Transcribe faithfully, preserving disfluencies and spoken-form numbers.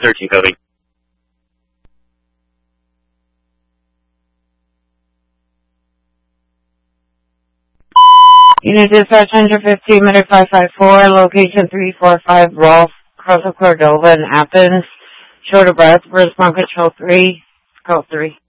thirteen coding. Unit Dispatch one fifteen, minute five five four, location three four five Rolf, Cross of Cordova in Athens. Short of breath, response control three, call three.